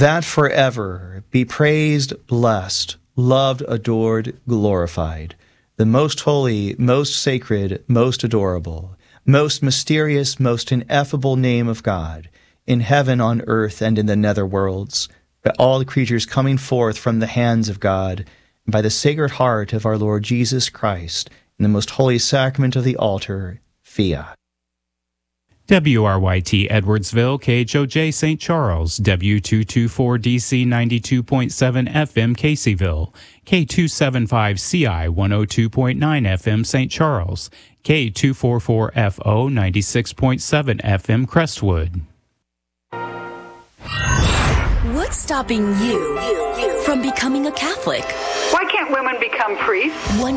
that forever be praised, blessed, loved, adored, glorified, the most holy, most sacred, most adorable, most mysterious, most ineffable name of God, in heaven, on earth, and in the nether worlds, by all the creatures coming forth from the hands of God, and by the Sacred Heart of our Lord Jesus Christ, in the most holy sacrament of the altar, Fiat. WRYT Edwardsville, KHOJ St. Charles, W224DC 92.7 FM Caseyville, K275CI 102.9 FM St. Charles, K244FO 96.7 FM Crestwood. What's stopping you from becoming a Catholic? Why can't women become priests?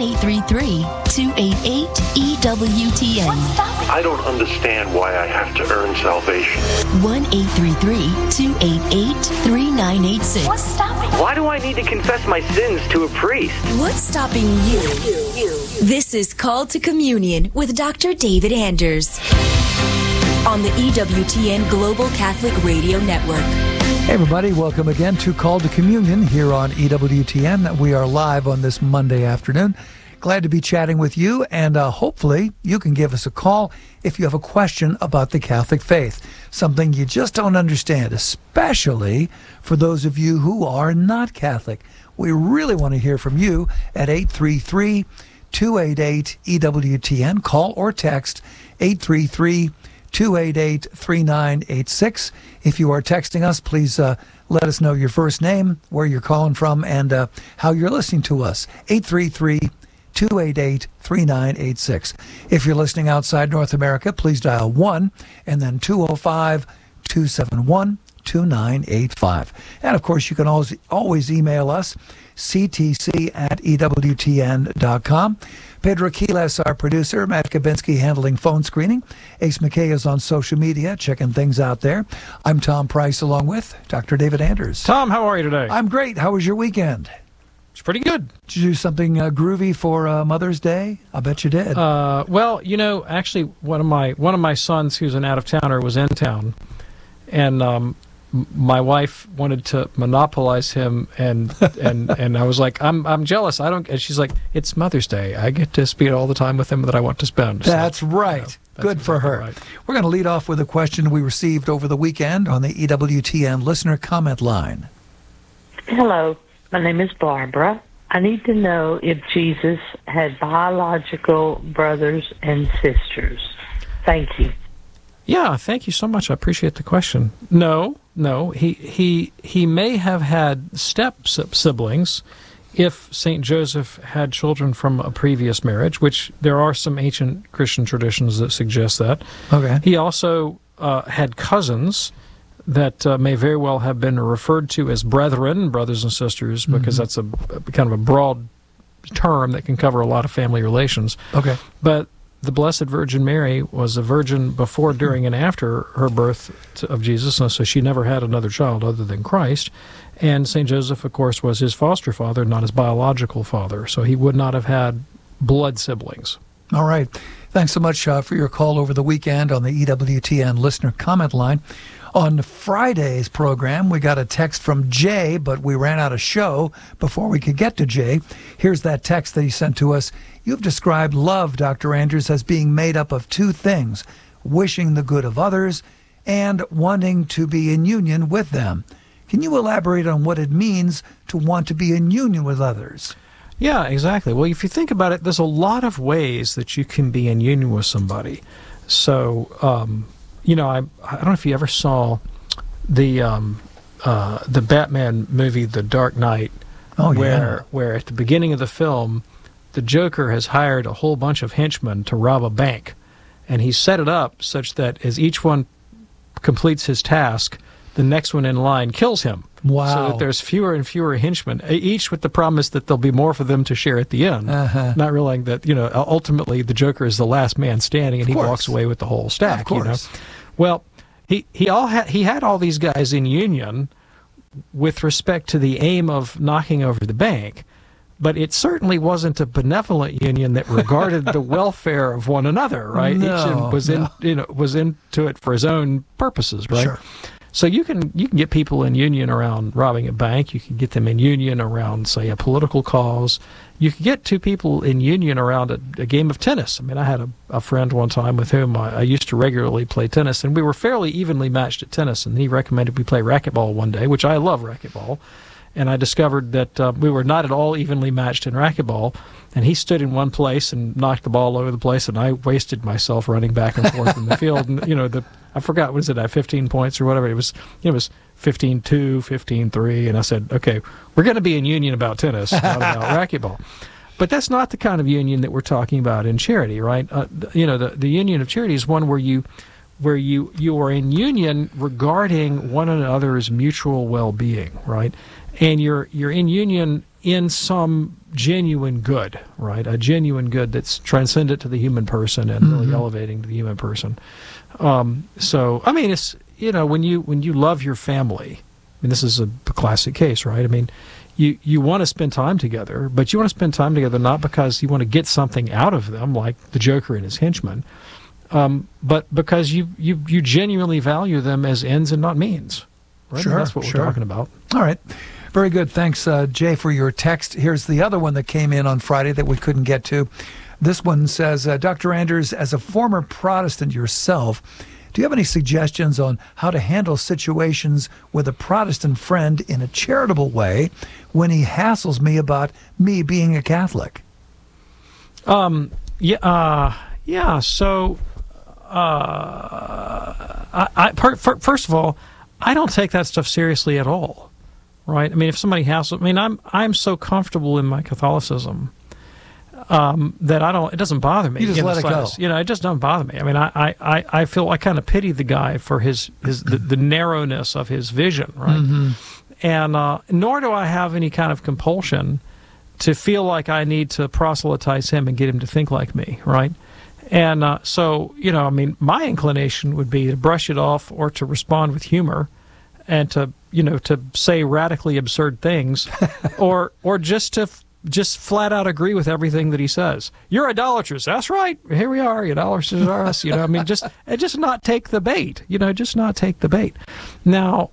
1-833-288-EWTN. I don't understand why I have to earn salvation. 1-833-288-3986. What's stopping? Why do I need to confess my sins to a priest? What's stopping you? This is Called to Communion with Dr. David Anders on the EWTN Global Catholic Radio Network. Hey everybody, welcome again to Call to Communion here on EWTN. We are live on this Monday afternoon. Glad to be chatting with you, and hopefully you can give us a call if you have a question about the Catholic faith, something you just don't understand, especially for those of you who are not Catholic. We really want to hear from you at 833-288-EWTN. Call or text 833-288-3986. If you are texting us, please let us know your first name, where you're calling from, and how you're listening to us. 833-288-3986. If you're listening outside North America, please dial 1 and then 205-271-2985. And, of course, you can always email us, ctc@ewtn.com. Pedro Quiles, our producer, Matt Kabinski handling phone screening. Ace McKay is on social media, checking things out there. I'm Tom Price, along with Dr. David Anders. Tom, how are you today? I'm great. How was your weekend? It's pretty good. Did you do something groovy for Mother's Day? I bet you did. Well, you know, actually, one of my sons, who's an out-of-towner, was in town, and my wife wanted to monopolize him, and I was like, I'm jealous. I don't. And she's like, it's Mother's Day. I get to spend all the time with him that I want to spend. That's right. That's good for her. Right. We're going to lead off with a question we received over the weekend on the EWTN listener comment line. Hello, my name is Barbara. I need to know if Jesus had biological brothers and sisters. Thank you. Yeah, thank you so much. I appreciate the question. No, he may have had step siblings if St. Joseph had children from a previous marriage, which there are some ancient Christian traditions that suggest that. Okay. He also had cousins that may very well have been referred to as brethren, brothers and sisters, because that's a kind of a broad term that can cover a lot of family relations. Okay. But the Blessed Virgin Mary was a virgin before, during, and after her birth of Jesus, so she never had another child other than Christ. And St. Joseph, of course, was his foster father, not his biological father, so he would not have had blood siblings. All right. Thanks so much for your call over the weekend on the EWTN listener comment line. On Friday's program, we got a text from Jay, but we ran out of show before we could get to Jay. Here's that text that he sent to us. You've described love, Dr. Anders, as being made up of two things, wishing the good of others and wanting to be in union with them. Can you elaborate on what it means to want to be in union with others? Yeah, exactly. Well, if you think about it, there's a lot of ways that you can be in union with somebody. So, you know, I don't know if you ever saw the Batman movie, The Dark Knight, where at the beginning of the film, the Joker has hired a whole bunch of henchmen to rob a bank, and he set it up such that as each one completes his task, the next one in line kills him. Wow. So that there's fewer and fewer henchmen, each with the promise that there'll be more for them to share at the end, not realizing that, you know, ultimately the Joker is the last man standing, and he walks away with the whole stack. Of course. You know? Well, he had all these guys in union with respect to the aim of knocking over the bank, but it certainly wasn't a benevolent union that regarded the welfare of one another, right? No, Each was into it for his own purposes, right? Sure. So you can get people in union around robbing a bank. You can get them in union around, say, a political cause. You can get two people in union around a game of tennis. I mean, I had a friend one time with whom I used to regularly play tennis, and we were fairly evenly matched at tennis, and he recommended we play racquetball one day, which I love racquetball. And I discovered that we were not at all evenly matched in racquetball, and he stood in one place and knocked the ball all over the place, and I wasted myself running back and forth in the field. And, I forgot, what is it, 15 points or whatever. It was 15-2, 15-3, and I said, okay, we're going to be in union about tennis, not about racquetball. But that's not the kind of union that we're talking about in charity, right? The union of charity is one where you are in union regarding one another's mutual well-being, right? And you're in union in some genuine good, right? A genuine good that's transcendent to the human person and really elevating to the human person. So, I mean, it's, when you love your family, I mean, this is a classic case, right? I mean, you want to spend time together, but you want to spend time together not because you want to get something out of them, like the Joker and his henchmen, but because you genuinely value them as ends and not means, right? Sure, and that's what we're talking about. All right. Very good. Thanks, Jay, for your text. Here's the other one that came in on Friday that we couldn't get to. This one says, Dr. Anders, as a former Protestant yourself, do you have any suggestions on how to handle situations with a Protestant friend in a charitable way when he hassles me about me being a Catholic? So, first of all, I don't take that stuff seriously at all, right? I mean, if somebody hassles, I'm so comfortable in my Catholicism that it doesn't bother me. You just let it go. It just doesn't bother me. I mean, I feel I kind of pity the guy for the narrowness of his vision, right? Mm-hmm. And nor do I have any kind of compulsion to feel like I need to proselytize him and get him to think like me, right? And so, my inclination would be to brush it off or to respond with humor and to say radically absurd things or just to just flat out agree with everything that he says. You're idolatrous. That's right. Here we are. Idolaters are us. Just not take the bait. Just not take the bait. Now,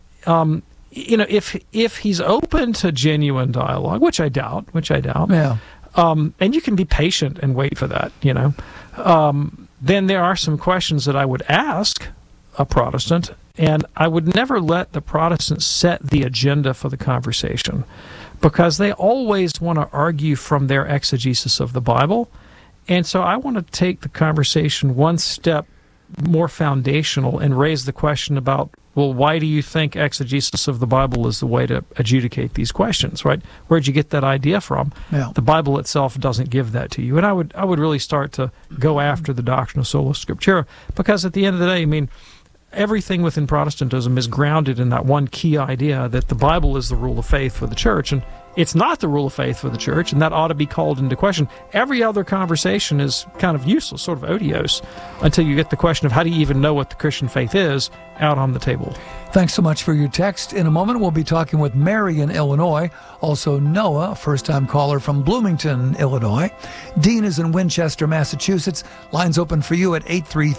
if he's open to genuine dialogue, which I doubt. Yeah. And you can be patient and wait for that. Then there are some questions that I would ask a Protestant, and I would never let the Protestant set the agenda for the conversation, because they always want to argue from their exegesis of the Bible. And so I want to take the conversation one step more foundational and raise the question about, well, why do you think exegesis of the Bible is the way to adjudicate these questions, right? Where'd you get that idea from? Yeah. The Bible itself doesn't give that to you. And I would really start to go after the doctrine of sola scriptura, because at the end of the day, everything within Protestantism is grounded in that one key idea that the Bible is the rule of faith for the church, and it's not the rule of faith for the church, and that ought to be called into question. Every other conversation is kind of useless, sort of odious, until you get the question of how do you even know what the Christian faith is out on the table. Thanks so much for your text. In a moment, we'll be talking with Mary in Illinois, also Noah, a first-time caller from Bloomington, Illinois. Dean is in Winchester, Massachusetts. Lines open for you at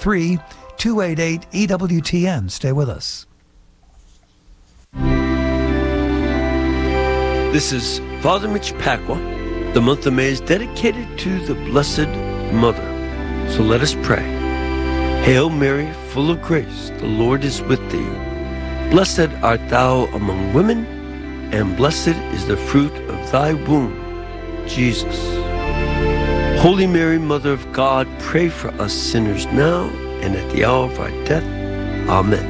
833-288-EWTN. Stay with us. This is Father Mitch Pacwa. The month of May is dedicated to the Blessed Mother. So let us pray. Hail Mary, full of grace, the Lord is with thee. Blessed art thou among women, and blessed is the fruit of thy womb, Jesus. Holy Mary, Mother of God, pray for us sinners now and at the hour of our death. Amen.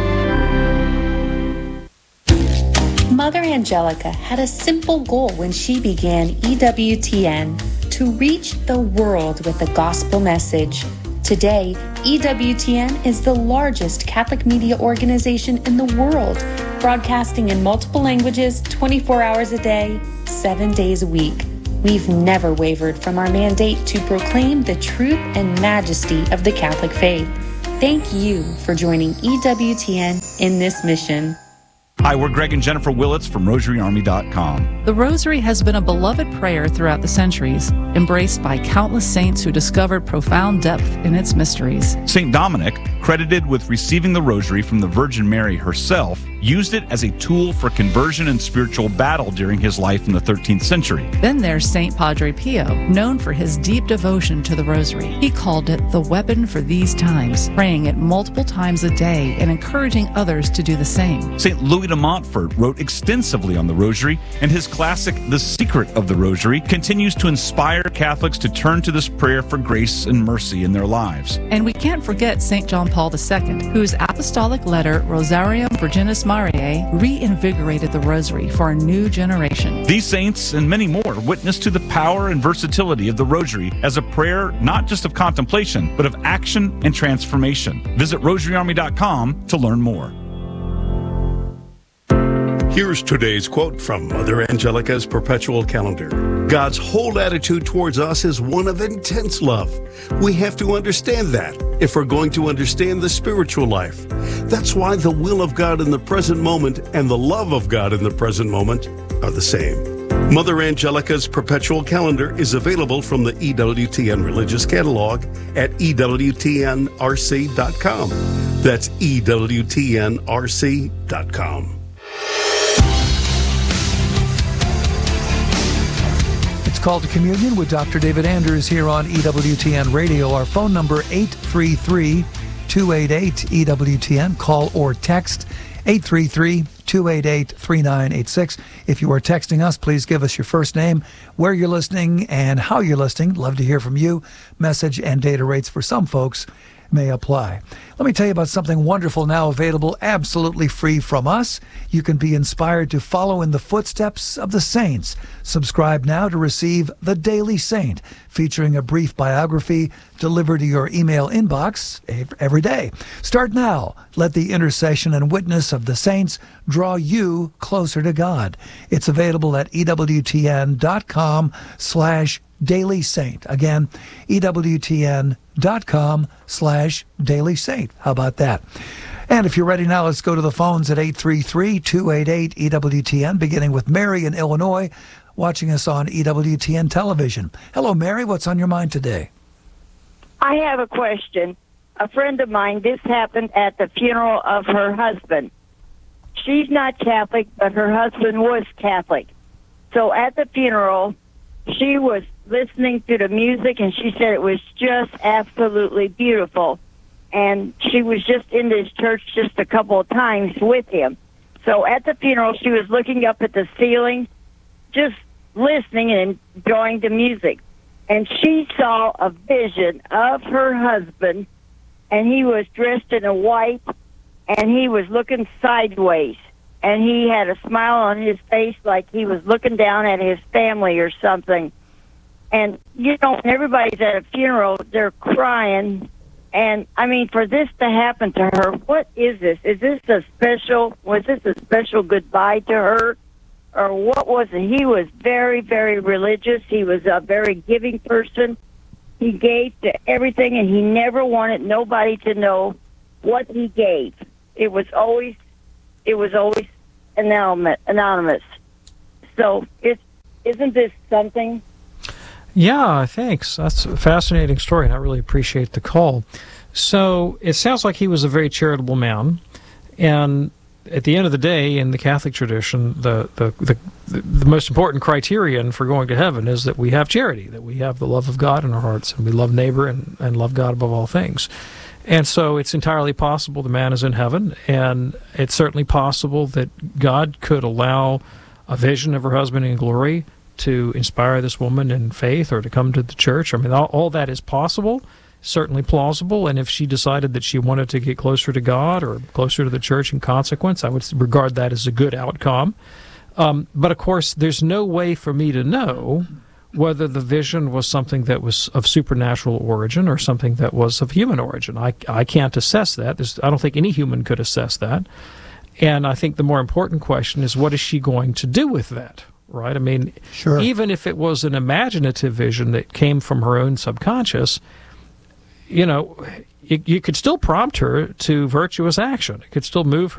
Mother Angelica had a simple goal when she began EWTN: to reach the world with the gospel message. Today, EWTN is the largest Catholic media organization in the world, broadcasting in multiple languages 24 hours a day, 7 days a week. We've never wavered from our mandate to proclaim the truth and majesty of the Catholic faith. Thank you for joining EWTN in this mission. Hi, we're Greg and Jennifer Willits from RosaryArmy.com. The Rosary has been a beloved prayer throughout the centuries, embraced by countless saints who discovered profound depth in its mysteries. St. Dominic, credited with receiving the rosary from the Virgin Mary herself, used it as a tool for conversion and spiritual battle during his life in the 13th century. Then there's St. Padre Pio, known for his deep devotion to the rosary. He called it the weapon for these times, praying it multiple times a day and encouraging others to do the same. St. Louis de Montfort wrote extensively on the rosary, and his classic, The Secret of the Rosary, continues to inspire Catholics to turn to this prayer for grace and mercy in their lives. And we can't forget St. John Paul II, whose apostolic letter, Rosarium Virginis Mariae, reinvigorated the rosary for a new generation. These saints and many more witness to the power and versatility of the rosary as a prayer not just of contemplation, but of action and transformation. Visit rosaryarmy.com to learn more. Here's today's quote from Mother Angelica's perpetual calendar. God's whole attitude towards us is one of intense love. We have to understand that if we're going to understand the spiritual life. That's why the will of God in the present moment and the love of God in the present moment are the same. Mother Angelica's perpetual calendar is available from the EWTN Religious Catalog at EWTNRC.com. That's EWTNRC.com. Call to Communion with Dr. David Anders here on EWTN Radio. Our phone number, 833-288-EWTN. Call or text 833-288-3986. If you are texting us, please give us your first name, where you're listening, and how you're listening. Love to hear from you. Message and data rates for some folks may apply. Let me tell you about something wonderful now available absolutely free from us. You can be inspired to follow in the footsteps of the saints. Subscribe now to receive The Daily Saint, featuring a brief biography delivered to your email inbox every day. Start now. Let the intercession and witness of the saints draw you closer to God. It's available at EWTN.com/Daily Saint. Again, EWTN.com/Daily Saint. How about that? And if you're ready now, let's go to the phones at 833-288-EWTN, beginning with Mary in Illinois, watching us on EWTN television. Hello, Mary. What's on your mind today? I have a question. A friend of mine, this happened at the funeral of her husband. She's not Catholic, but her husband was Catholic. So at the funeral, she was listening to the music, and she said it was just absolutely beautiful. And she was just in this church just a couple of times with him. So at the funeral, she was looking up at the ceiling, just listening and enjoying the music. And she saw a vision of her husband, and he was dressed in a white, and he was looking sideways. And he had a smile on his face like he was looking down at his family or something. And, you know, when everybody's at a funeral, they're crying. And, I mean, for this to happen to her, what is this? Was this a special goodbye to her? Or what was it? He was very, very religious. He was a very giving person. He gave to everything, and he never wanted nobody to know what he gave. It was always anonymous. So isn't this something? Yeah, thanks. That's a fascinating story, and I really appreciate the call. So it sounds like he was a very charitable man, and at the end of the day, in the Catholic tradition, the most important criterion for going to heaven is that we have charity, that we have the love of God in our hearts, and we love neighbor and love God above all things. And so it's entirely possible the man is in heaven, and it's certainly possible that God could allow a vision of her husband in glory to inspire this woman in faith or to come to the church. I mean, all that is possible, certainly plausible, and if she decided that she wanted to get closer to God or closer to the church in consequence, I would regard that as a good outcome. But, of course, there's no way for me to know whether the vision was something that was of supernatural origin or something that was of human origin. I can't assess that. I don't think any human could assess that. And I think the more important question is, what is she going to do with that? Right? I mean, sure. Even if it was an imaginative vision that came from her own subconscious, you know, you could still prompt her to virtuous action. It could still move